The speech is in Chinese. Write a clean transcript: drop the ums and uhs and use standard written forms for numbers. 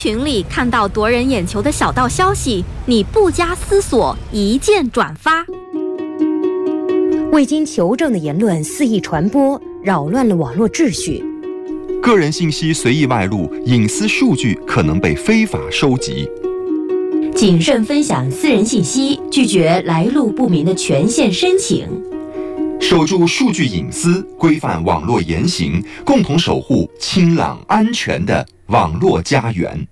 群里看到夺人眼球的小道消息，你不加思索一键转发。 未经求证的言论肆意传播，扰乱了网络秩序。 个人信息随意外露，隐私数据可能被非法收集。 谨慎分享私人信息，拒绝来路不明的权限申请。 守住数据隐私，规范网络言行，共同守护清朗安全的网络家园。